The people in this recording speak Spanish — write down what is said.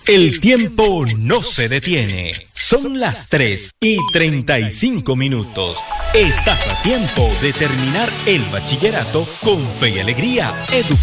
El tiempo no se detiene. Son las 3:35. Estás a tiempo de terminar el bachillerato con fe y alegría.